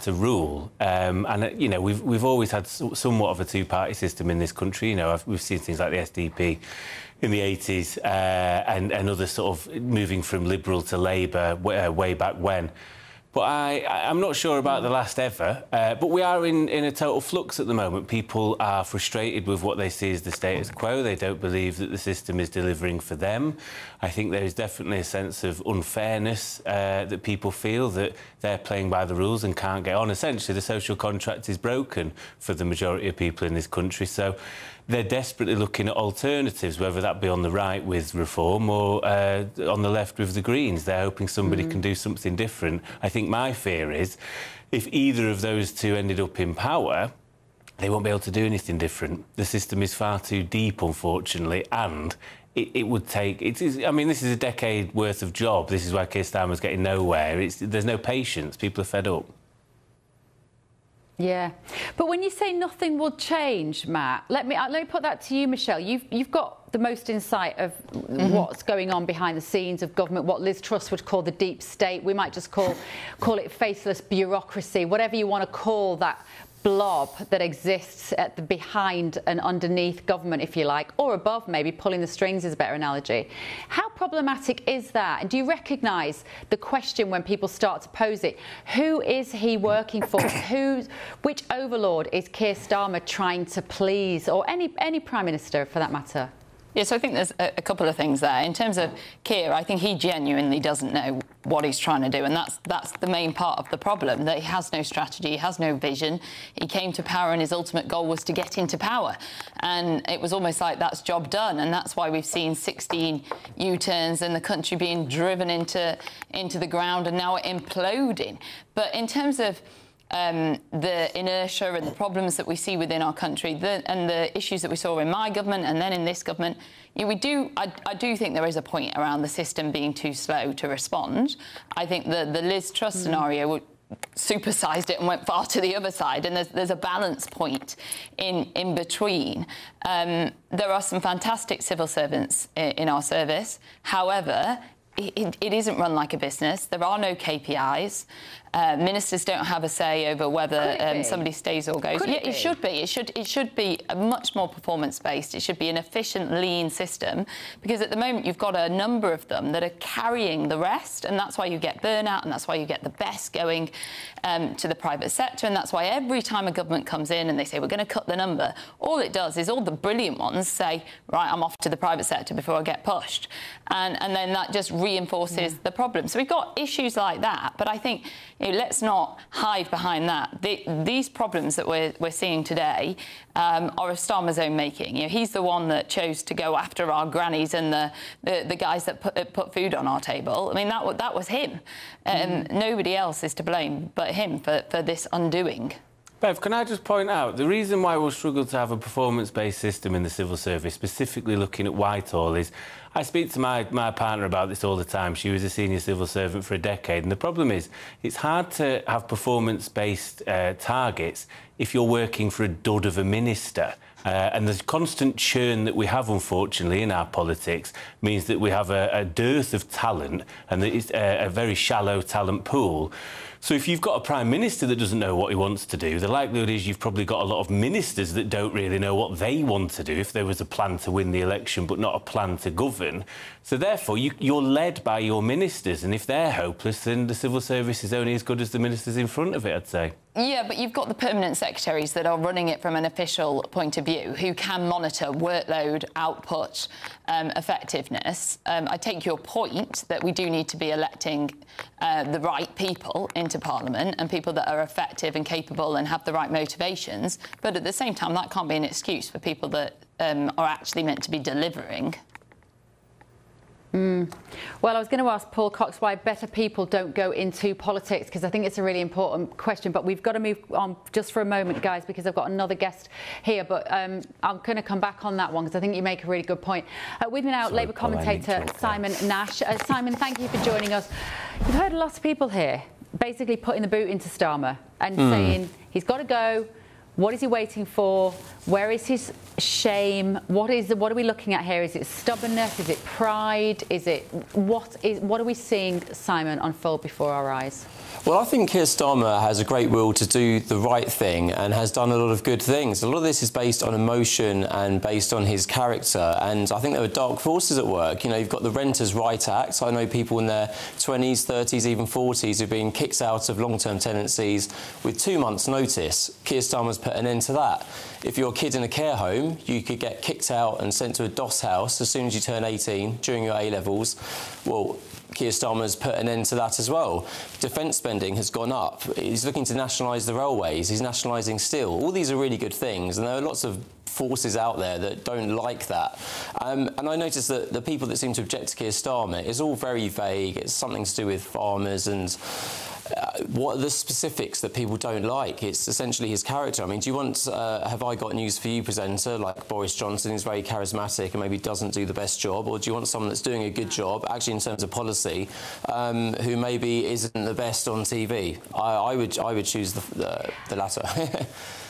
to rule. And you know, we've always had somewhat of a two-party system in this country. You know, we've seen things like the SDP in the 80s and others sort of moving from Liberal to Labour way back when. But I'm not sure about the last ever. But we are in a total flux at the moment. People are frustrated with what they see as the status quo. They don't believe that the system is delivering for them. I think there is definitely a sense of unfairness that people feel, that they're playing by the rules and can't get on. Essentially, the social contract is broken for the majority of people in this country. So they're desperately looking at alternatives, whether that be on the right with reform or on the left with the Greens. They're hoping somebody can do something different. I think my fear is if either of those two ended up in power, they won't be able to do anything different. The system is far too deep, unfortunately, and it would take... I mean, this is a decade worth of job. This is why Keir Starmer's getting nowhere. There's no patience. People are fed up. Yeah, but when you say nothing will change, Matt, let me put that to you, Michelle. You've got the most insight of what's going on behind the scenes of government, what Liz Truss would call the deep state. We might just call it faceless bureaucracy, whatever you want to call that blob that exists at the behind and underneath government, if you like, or above, maybe pulling the strings is a better analogy. How problematic is that? And do you recognise the question when people start to pose it? Who is he working for? Which overlord is Keir Starmer trying to please, or any Prime Minister for that matter? Yes, I think there's a couple of things there. In terms of Keir, I think he genuinely doesn't know what he's trying to do, and that's the main part of the problem, that he has no strategy, he has no vision. He came to power and his ultimate goal was to get into power, and it was almost like that's job done, and that's why we've seen 16 U-turns and the country being driven into the ground and now imploding. But in terms of the inertia and the problems that we see within our country and the issues that we saw in my government and then in this government, I do think there is a point around the system being too slow to respond. I think the Liz Truss scenario supersized it and went far to the other side, and there's a balance point in between. There are some fantastic civil servants in our service. However, it isn't run like a business. There are no KPIs. Ministers don't have a say over whether somebody stays or goes. Yeah, it should be. It should be much more performance-based. It should be an efficient, lean system, because at the moment you've got a number of them that are carrying the rest, and that's why you get burnout, and that's why you get the best going to the private sector, and that's why every time a government comes in and they say we're going to cut the number, all it does is all the brilliant ones say, right, I'm off to the private sector before I get pushed, and then that just reinforces the problem. So we've got issues like that, but I think, let's not hide behind that. These problems that we're seeing today are of Starmer's own making. He's the one that chose to go after our grannies and the guys that put food on our table. I mean, that was him. Nobody else is to blame but him for this undoing. Bev, can I just point out, the reason why we'll struggle to have a performance-based system in the civil service, specifically looking at Whitehall, is I speak to my partner about this all the time. She was a senior civil servant for a decade, and the problem is it's hard to have performance-based targets if you're working for a dud of a minister. And the constant churn that we have, unfortunately, in our politics means that we have a dearth of talent, and that it's a very shallow talent pool. So if you've got a Prime Minister that doesn't know what he wants to do, the likelihood is you've probably got a lot of ministers that don't really know what they want to do, if there was a plan to win the election but not a plan to govern. So therefore, you're led by your ministers, and if they're hopeless, then the civil service is only as good as the ministers in front of it, I'd say. Yeah, but you've got the permanent secretaries that are running it from an official point of view, who can monitor workload, output, effectiveness. I take your point that we do need to be electing the right people into Parliament, and people that are effective and capable and have the right motivations. But at the same time, that can't be an excuse for people that are actually meant to be delivering. Well, I was going to ask Paul Cox why better people don't go into politics, because I think it's a really important question, but we've got to move on just for a moment, guys, because I've got another guest here, but I'm going to come back on that one because I think you make a really good point. With me now, Labour commentator Simon Nash. Simon, thank you for joining us. You've heard a lot of people here basically putting the boot into Starmer and saying he's got to go. What is he waiting for? Where is his shame? What are we looking at here? Is it stubbornness? Is it pride? What are we seeing, Simon, unfold before our eyes? Well, I think Keir Starmer has a great will to do the right thing and has done a lot of good things. A lot of this is based on emotion and based on his character, and I think there are dark forces at work. You know, you've got the Renters' Right Act. I know people in their 20s, 30s, even 40s who've been kicked out of long-term tenancies with 2 months' notice. Keir Starmer's put an end to that. If you're a kid in a care home, you could get kicked out and sent to a DOS house as soon as you turn 18 during your A-levels. Well, Keir Starmer's put an end to that as well. Defence spending has gone up. He's looking to nationalise the railways. He's nationalising steel. All these are really good things, and there are lots of forces out there that don't like that. And I noticed that the people that seem to object to Keir Starmer is all very vague. It's something to do with farmers and what are the specifics that people don't like? It's essentially his character. I mean, do you want Have I Got News For You presenter like Boris Johnson, who's very charismatic and maybe doesn't do the best job? Or do you want someone that's doing a good job, actually in terms of policy, who maybe isn't the best on TV? I would choose the latter.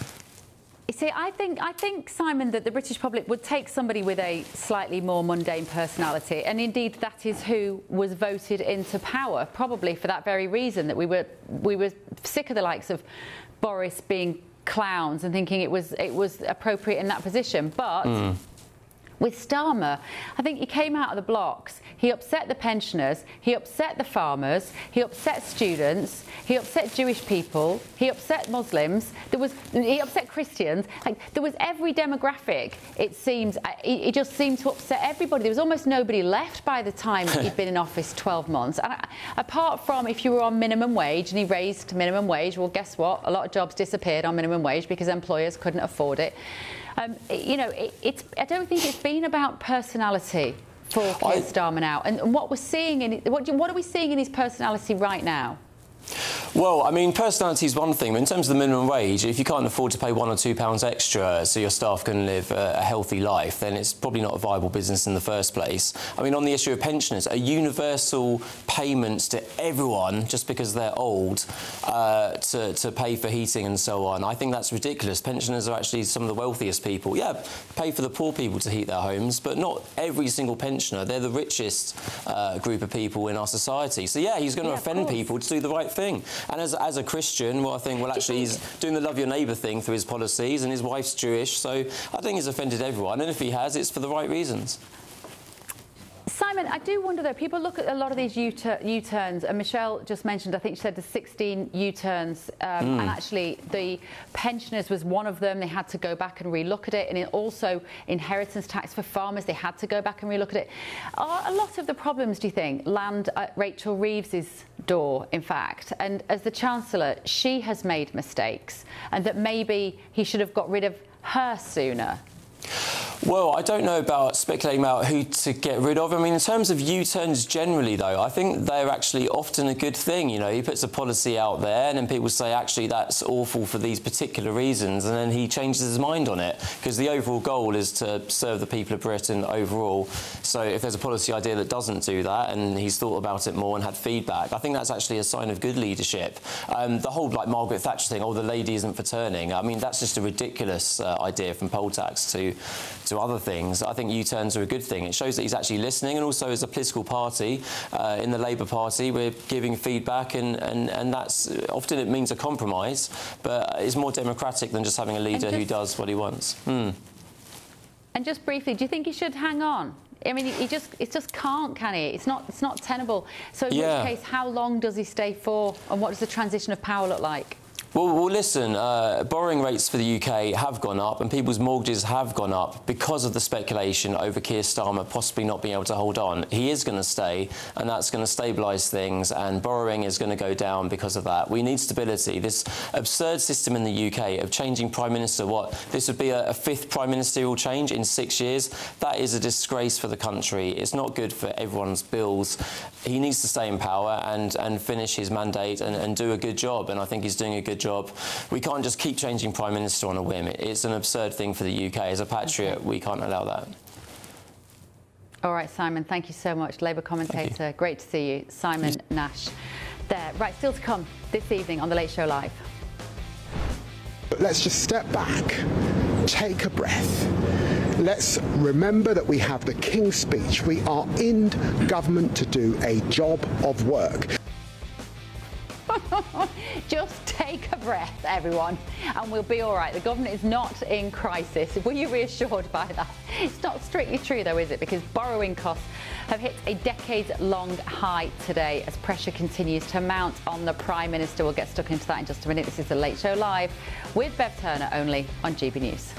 You see, I think, Simon, that the British public would take somebody with a slightly more mundane personality, and indeed that is who was voted into power, probably for that very reason, that we were sick of the likes of Boris being clowns and thinking it was appropriate in that position. But with Starmer, I think he came out of the blocks. He upset the pensioners, he upset the farmers, he upset students, he upset Jewish people, he upset Muslims, he upset Christians. Like, there was every demographic, it seems. He just seemed to upset everybody. There was almost nobody left by the time he'd been in office 12 months. And apart from if you were on minimum wage and he raised minimum wage, well, guess what? A lot of jobs disappeared on minimum wage because employers couldn't afford it. You know, I don't think it's been about personality for Keir Starmer now. And what we're seeing what are we seeing in his personality right now? Well, I mean, personality is one thing, but in terms of the minimum wage, if you can't afford to pay £1 or £2 extra so your staff can live a healthy life, then it's probably not a viable business in the first place. I mean, on the issue of pensioners, a universal payments to everyone just because they're old to pay for heating and so on, I think that's ridiculous. Pensioners are actually some of the wealthiest people. Yeah, pay for the poor people to heat their homes, but not every single pensioner. They're the richest group of people in our society. So, yeah, he's going to offend people to do the right thing. And as a Christian, well, I think, well, actually, he's doing the love your neighbour thing through his policies, and his wife's Jewish, so I think he's offended everyone, and if he has, it's for the right reasons. Simon, I do wonder, though, people look at a lot of these U-turns, and Michelle just mentioned, I think she said there's 16 U-turns, and actually the pensioners was one of them. They had to go back and relook at it, and also inheritance tax for farmers, they had to go back and relook at it. Are a lot of the problems, do you think, land at Rachel Reeves's door, in fact? And as the Chancellor, she has made mistakes, and that maybe he should have got rid of her sooner? Well, I don't know about speculating about who to get rid of. I mean, in terms of U-turns generally, though, I think they're actually often a good thing. You know, he puts a policy out there and then people say, actually, that's awful for these particular reasons, and then he changes his mind on it, because the overall goal is to serve the people of Britain overall. So if there's a policy idea that doesn't do that and he's thought about it more and had feedback, I think that's actually a sign of good leadership. The whole, like, Margaret Thatcher thing, oh, the lady isn't for turning, I mean, that's just a ridiculous idea, from poll tax to other things. I think U-turns are a good thing. It shows that he's actually listening, and also as a political party, in the Labour Party, we're giving feedback, and that's often it means a compromise, but it's more democratic than just having a leader who does what he wants. And just briefly, do you think he should hang on? I mean, it just can't, can he? It's not tenable. So in which case, how long does he stay for, and what does the transition of power look like? Well, listen, borrowing rates for the UK have gone up, and people's mortgages have gone up because of the speculation over Keir Starmer possibly not being able to hold on. He is going to stay, and that's going to stabilise things, and borrowing is going to go down because of that. We need stability. This absurd system in the UK of changing Prime Minister, this would be a fifth Prime Ministerial change in 6 years. That is a disgrace for the country. It's not good for everyone's bills. He needs to stay in power and finish his mandate and do a good job, and I think he's doing a good job. We can't just keep changing Prime Minister on a whim. It's an absurd thing for the UK. As a patriot, we can't allow that. All right, Simon, thank you so much. Labour commentator, great to see you. Simon Nash there. Right, still to come this evening on The Late Show Live. But let's just step back, take a breath. Let's remember that we have the King's Speech. We are in government to do a job of work. Just take a breath, everyone, and we'll be all right. The government is not in crisis. Were you reassured by that? It's not strictly true, though, is it? Because borrowing costs have hit a decades-long high today as pressure continues to mount on the Prime Minister. We'll get stuck into that in just a minute. This is The Late Show Live with Bev Turner, only on GB News.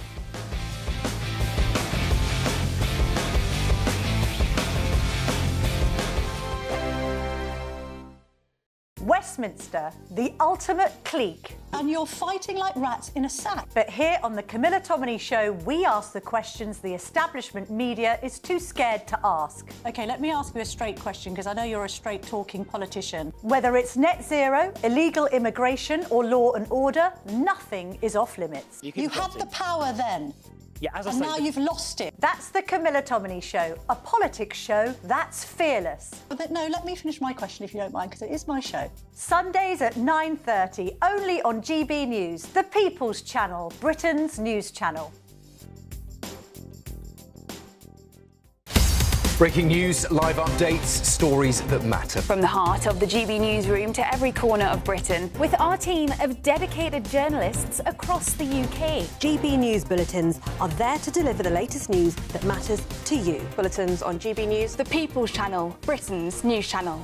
Westminster, the ultimate clique. And you're fighting like rats in a sack. But here on the Camilla Tominey Show, we ask the questions the establishment media is too scared to ask. OK, let me ask you a straight question, because I know you're a straight-talking politician. Whether it's net zero, illegal immigration or law and order, nothing is off limits. You had the power then. Yeah, as I and say, now you've lost it. That's the Camilla Tominey Show, a politics show that's fearless. But no, let me finish my question if you don't mind, because it is my show. Sundays at 9:30, only on GB News, the People's Channel, Britain's news channel. Breaking news, live updates, stories that matter. From the heart of the GB newsroom to every corner of Britain, with our team of dedicated journalists across the UK. GB News bulletins are there to deliver the latest news that matters to you. Bulletins on GB News, the People's Channel, Britain's news channel.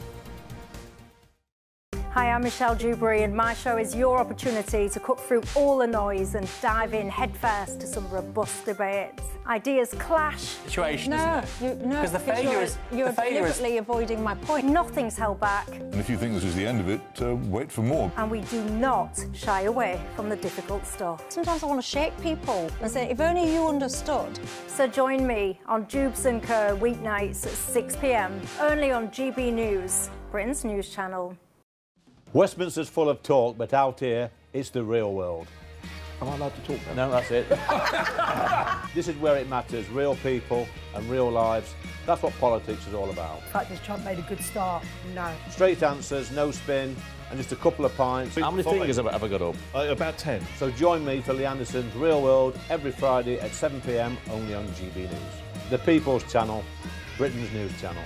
Hi, I'm Michelle Dewberry, and my show is your opportunity to cut through all the noise and dive in headfirst to some robust debates. Ideas clash. Situation, no, because the failure is you're deliberately avoiding my point. Nothing's held back. And if you think this is the end of it, wait for more. And we do not shy away from the difficult stuff. Sometimes I want to shake people and say, if only you understood. So join me on Jubes & Co. weeknights at 6 p.m, only on GB News, Britain's news channel. Westminster's full of talk, but out here, it's the real world. Am I allowed to talk now? No, that's it. This is where it matters, real people and real lives. That's what politics is all about. Practice Trump made a good start. No. Straight answers, no spin, and just a couple of pints. How many fingers have I got up? About 10. So join me for Lee Anderson's Real World every Friday at 7 p.m, only on GB News. The People's Channel, Britain's news channel.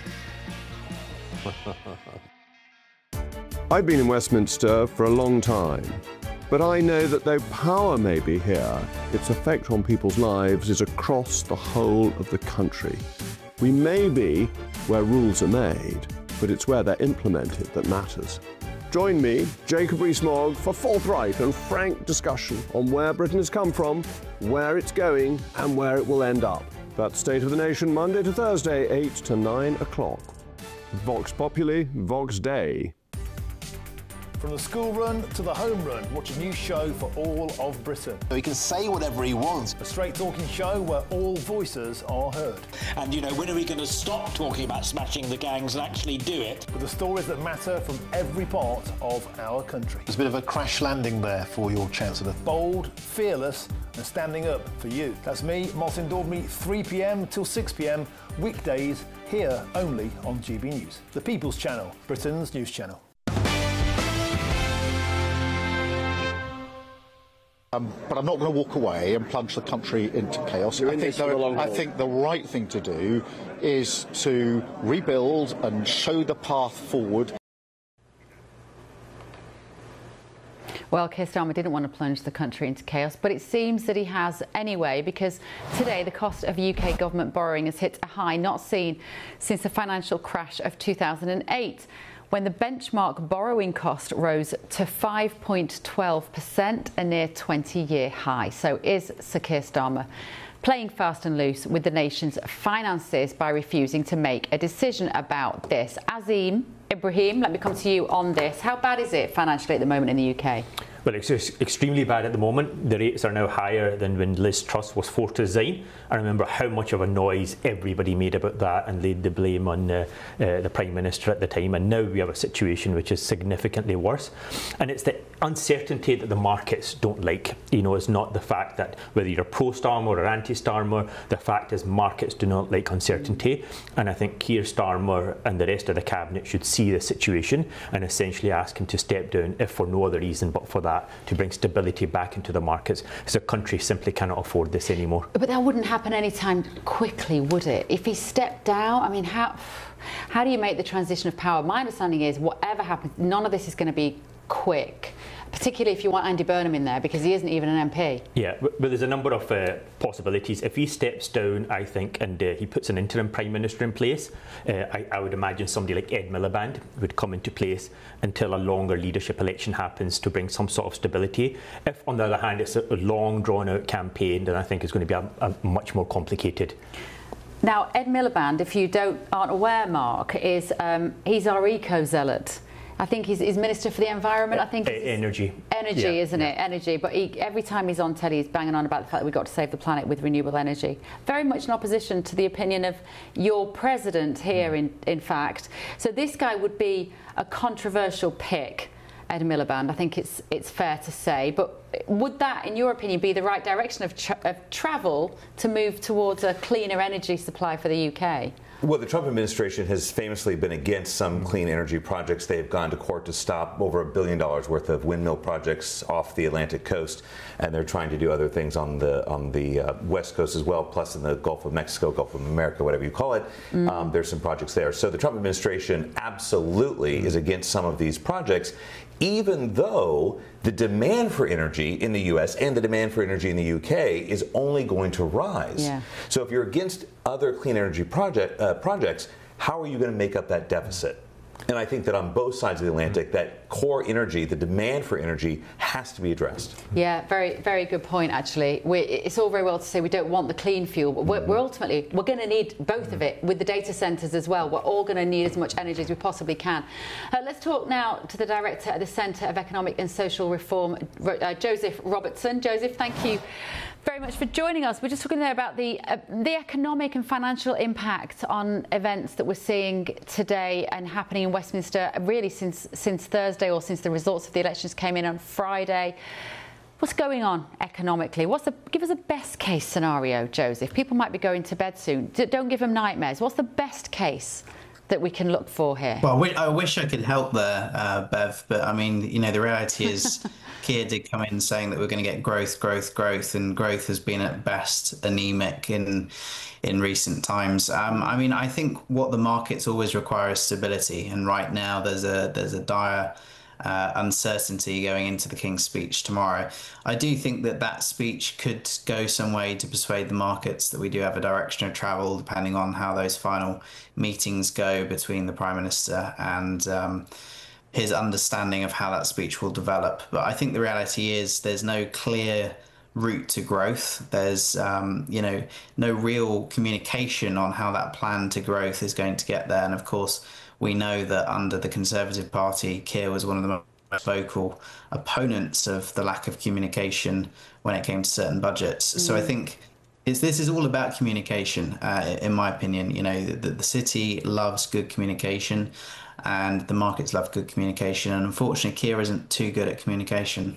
I've been in Westminster for a long time, but I know that though power may be here, its effect on people's lives is across the whole of the country. We may be where rules are made, but it's where they're implemented that matters. Join me, Jacob Rees-Mogg, for forthright and frank discussion on where Britain has come from, where it's going, and where it will end up. That's State of the Nation, Monday to Thursday, 8 to 9 o'clock. Vox Populi, Vox Dei. From the school run to the home run, watch a new show for all of Britain. He can say whatever he wants. A straight-talking show where all voices are heard. And, you know, when are we going to stop talking about smashing the gangs and actually do it? With the stories that matter from every part of our country. There's a bit of a crash landing there for your Chancellor. Bold, fearless and standing up for you. That's me, Martin Daubney, 3 p.m. till 6 p.m, weekdays, here only on GB News. The People's Channel, Britain's news channel. But I'm not going to walk away and plunge the country into chaos. I think the right thing to do is to rebuild and show the path forward. Well, Keir Starmer didn't want to plunge the country into chaos, but it seems that he has anyway, because today the cost of UK government borrowing has hit a high not seen since the financial crash of 2008. When the benchmark borrowing cost rose to 5.12%, a near 20-year high. So is Sir Keir Starmer playing fast and loose with the nation's finances by refusing to make a decision about this? Azim Ibrahim, let me come to you on this. How bad is it financially at the moment in the UK? Well, it's extremely bad at the moment. The rates are now higher than when Liz Truss was forced to resign. I remember how much of a noise everybody made about that and laid the blame on the Prime Minister at the time. And now we have a situation which is significantly worse. And it's the uncertainty that the markets don't like. You know, it's not the fact that whether you're pro-Starmer or anti-Starmer, the fact is markets do not like uncertainty. And I think Keir Starmer and the rest of the Cabinet should see the situation and essentially ask him to step down, if for no other reason but for that that to bring stability back into the markets, because the country simply cannot afford this anymore. But that wouldn't happen anytime quickly, would it? If he stepped down, I mean, how do you make the transition of power? My understanding is whatever happens, none of this is going to be quick, particularly if you want Andy Burnham in there, because he isn't even an MP. Yeah, but there's a number of possibilities. If he steps down, I think, and he puts an interim Prime Minister in place, I would imagine somebody like Ed Miliband would come into place until a longer leadership election happens to bring some sort of stability. If, on the other hand, it's a long, drawn-out campaign, then I think it's going to be a much more complicated. Now, Ed Miliband, if you aren't aware, Mark, is he's our eco-zealot. I think he's Minister for the Environment. I think energy. Energy, yeah, isn't it? Energy. But every time he's on telly, he's banging on about the fact that we've got to save the planet with renewable energy. Very much in opposition to the opinion of your president here, in fact. So this guy would be a controversial pick, Ed Miliband. I think it's fair to say. But would that, in your opinion, be the right direction of travel to move towards a cleaner energy supply for the UK? Well, the Trump administration has famously been against some clean energy projects. They've gone to court to stop over $1 billion worth of windmill projects off the Atlantic coast, and they're trying to do other things on the West Coast as well, plus in the Gulf of Mexico, Gulf of America, whatever you call it. There's some projects there. So the Trump administration absolutely is against some of these projects, even though the demand for energy in the U.S. and the demand for energy in the U.K. is only going to rise. Yeah. So if you're against other clean energy projects, how are you going to make up that deficit? And I think that on both sides of the Atlantic, that core energy, the demand for energy, has to be addressed. Yeah, very, very good point, actually. It's all very well to say we don't want the clean fuel, but we're ultimately going to need both of it with the data centres as well. We're all going to need as much energy as we possibly can. Let's talk now to the Director at the Centre of Economic and Social Reform, Joseph Robertson. Joseph, thank you very much for joining us. We're just talking there about the economic and financial impact on events that we're seeing today and happening in Westminster, really since Thursday, or since the results of the elections came in on Friday. What's going on economically? Give us a best case scenario, Joseph. People might be going to bed soon. Don't give them nightmares. What's the best case that we can look for here? Well, I wish I could help there, Bev, but I mean, you know, the reality is Keir did come in saying that we're going to get growth, and growth has been at best anemic in recent times. I mean, I think what the markets always require is stability, and right now there's a dire uncertainty going into the King's speech tomorrow. I do think that speech could go some way to persuade the markets that we do have a direction of travel, depending on how those final meetings go between the Prime Minister and his understanding of how that speech will develop. But I think the reality is there's no clear route to growth. There's no real communication on how that plan to growth is going to get there. And of course, we know that under the Conservative Party, Keir was one of the most vocal opponents of the lack of communication when it came to certain budgets. So I think this is all about communication, in my opinion. You know, the city loves good communication and the markets love good communication. And unfortunately, Keir isn't too good at communication.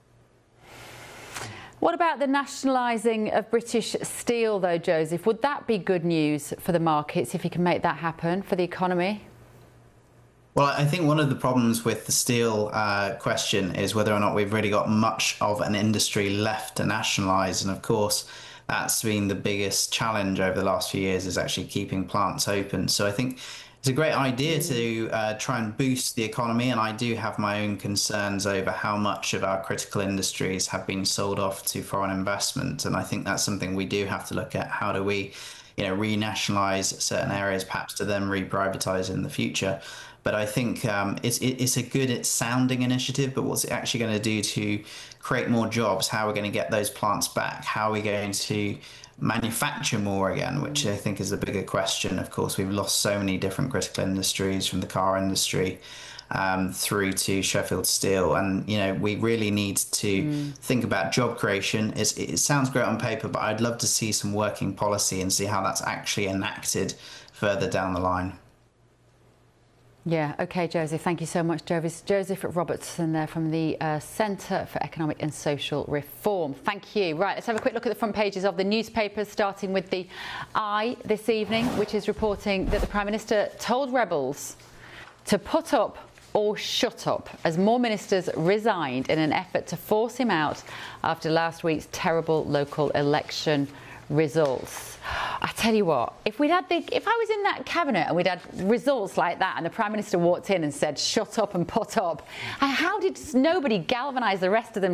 What about the nationalising of British Steel, though, Joseph? Would that be good news for the markets if he can make that happen for the economy? Well, I think one of the problems with the steel question is whether or not we've really got much of an industry left to nationalise. And of course, that's been the biggest challenge over the last few years, is actually keeping plants open. So I think it's a great idea to try and boost the economy. And I do have my own concerns over how much of our critical industries have been sold off to foreign investment. And I think that's something we do have to look at. How do we, renationalise certain areas, perhaps to then reprivatise in the future? But I think it's a good sounding initiative, but what's it actually going to do to create more jobs? How are we going to get those plants back? How are we going to manufacture more again, which I think is the bigger question. Of course, we've lost so many different critical industries, from the car industry through to Sheffield Steel. And, we really need to think about job creation. It sounds great on paper, but I'd love to see some working policy and see how that's actually enacted further down the line. Yeah, OK, Joseph, thank you so much. Joseph Robertson there from the Centre for Economic and Social Reform. Thank you. Right, let's have a quick look at the front pages of the newspapers, starting with the Eye this evening, which is reporting that the Prime Minister told rebels to put up or shut up as more ministers resigned in an effort to force him out after last week's terrible local election results. I tell you what, if I was in that cabinet and we'd had results like that and the Prime Minister walked in and said shut up and put up, how did nobody galvanise the rest of them